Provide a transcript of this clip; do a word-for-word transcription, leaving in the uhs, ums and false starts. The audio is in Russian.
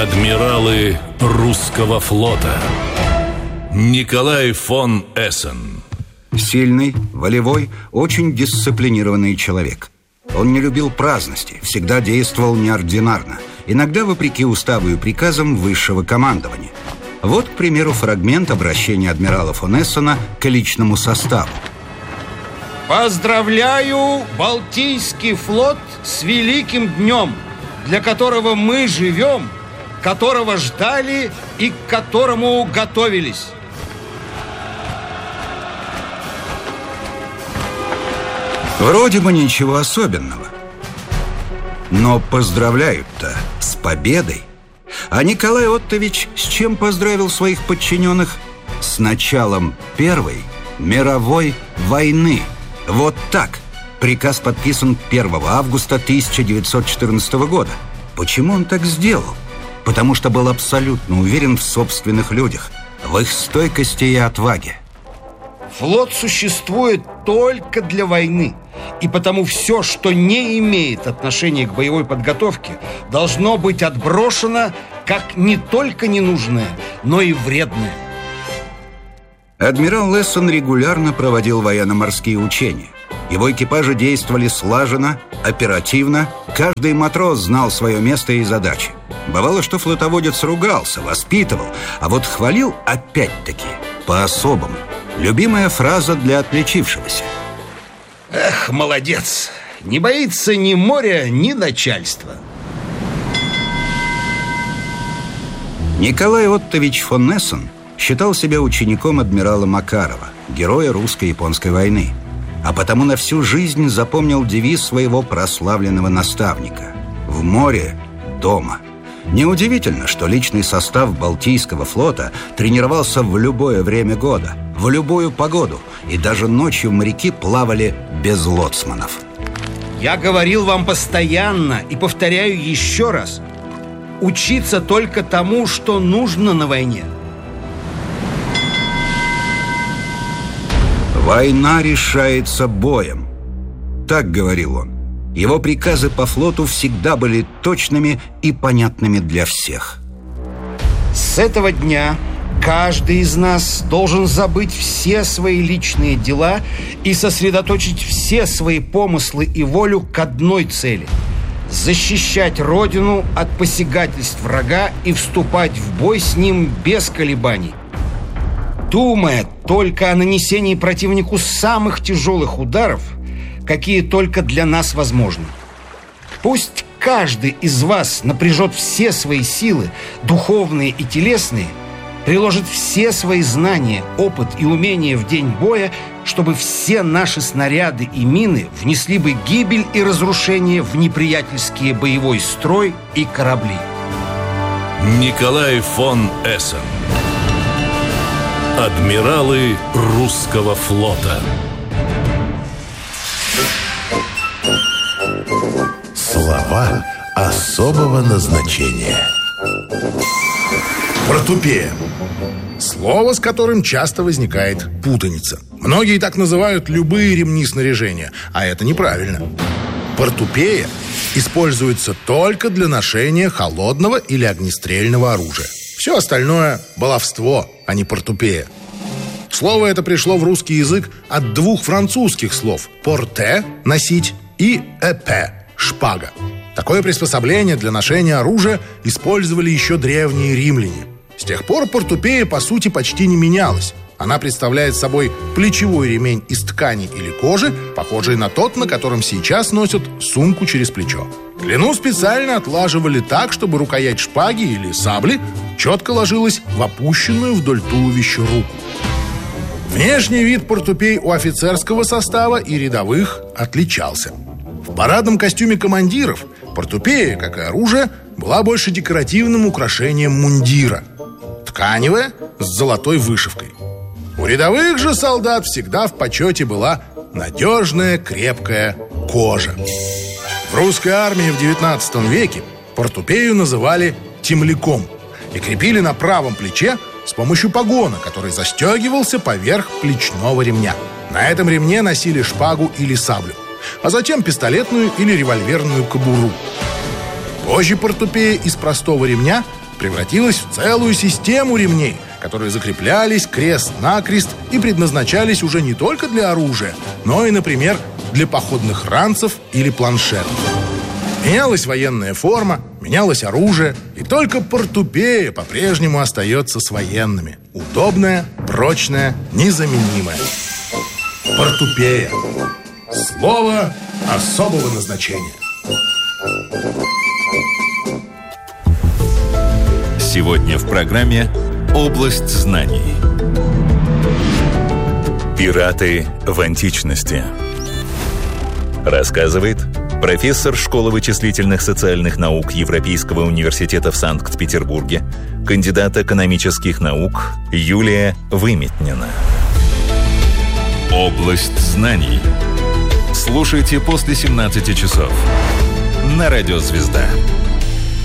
Адмиралы русского флота. Николай фон Эссен. Сильный, волевой, очень дисциплинированный человек. Он не любил праздности, всегда действовал неординарно, иногда вопреки уставу и приказам высшего командования. Вот, к примеру, фрагмент обращения адмирала фон Эссена к личному составу. Поздравляю Балтийский флот с великим днем, для которого мы живем, которого ждали и к которому готовились. Вроде бы ничего особенного. Но поздравляют-то с победой. А Николай Оттович с чем поздравил своих подчиненных? С началом Первой мировой войны. Вот так. Приказ подписан первого августа тысяча девятьсот четырнадцатого года. Почему он так сделал? Потому что был абсолютно уверен в собственных людях, в их стойкости и отваге. Флот существует только для войны, и потому все, что не имеет отношения к боевой подготовке, должно быть отброшено как не только ненужное, но и вредное. Адмирал Эссен регулярно проводил военно-морские учения. Его экипажи действовали слаженно, оперативно. Каждый матрос знал свое место и задачи. Бывало, что флотоводец ругался, воспитывал, а вот хвалил опять-таки по-особому. Любимая фраза для отличившегося. Эх, молодец! Не боится ни моря, ни начальства. Николай Оттович фон Эссен считал себя учеником адмирала Макарова, героя русско-японской войны, а потому на всю жизнь запомнил девиз своего прославленного наставника: «В море – дома». Неудивительно, что личный состав Балтийского флота тренировался в любое время года, в любую погоду, и даже ночью моряки плавали без лоцманов. Я говорил вам постоянно и повторяю еще раз: учиться только тому, что нужно на войне. «Война решается боем», так говорил он. Его приказы по флоту всегда были точными и понятными для всех. С этого дня каждый из нас должен забыть все свои личные дела и сосредоточить все свои помыслы и волю к одной цели – защищать Родину от посягательств врага и вступать в бой с ним без колебаний, думая только о нанесении противнику самых тяжелых ударов, какие только для нас возможны. Пусть каждый из вас напряжет все свои силы, духовные и телесные, приложит все свои знания, опыт и умения в день боя, чтобы все наши снаряды и мины внесли бы гибель и разрушение в неприятельский боевой строй и корабли. Николай фон Эссен. Адмиралы русского флота. Слова особого назначения. Портупея. Слово, с которым часто возникает путаница. Многие так называют любые ремни снаряжения, а это неправильно. Портупея используется только для ношения холодного или огнестрельного оружия. Все остальное – баловство, а не портупея. Слово это пришло в русский язык от двух французских слов «порте» – «носить» и «эпе» – «шпага». Такое приспособление для ношения оружия использовали еще древние римляне. С тех пор портупея, по сути, почти не менялась. Она представляет собой плечевой ремень из ткани или кожи, похожий на тот, на котором сейчас носят сумку через плечо. Длину специально отлаживали так, чтобы рукоять шпаги или сабли четко ложилась в опущенную вдоль туловища руку. Внешний вид портупей у офицерского состава и рядовых отличался. В парадном костюме командиров портупея, как и оружие, была больше декоративным украшением мундира. Тканевая, с золотой вышивкой. У рядовых же солдат всегда в почете была надежная, крепкая кожа. В русской армии в девятнадцатом веке портупею называли темляком и крепили на правом плече с помощью погона, который застегивался поверх плечного ремня. На этом ремне носили шпагу или саблю, а затем пистолетную или револьверную кобуру. Позже портупея из простого ремня превратилась в целую систему ремней, которые закреплялись крест-накрест и предназначались уже не только для оружия, но и, например, для походных ранцев или планшетов. Менялась военная форма, менялось оружие, и только портупея по-прежнему остается с военными. Удобная, прочная, незаменимая. Портупея. Слово особого назначения. Сегодня в программе «Область знаний». Пираты в античности. Рассказывает профессор Школы вычислительных социальных наук Европейского университета в Санкт-Петербурге, кандидат экономических наук Юлия Выметнина. «Область знаний». Слушайте после семнадцати часов на радио «Звезда».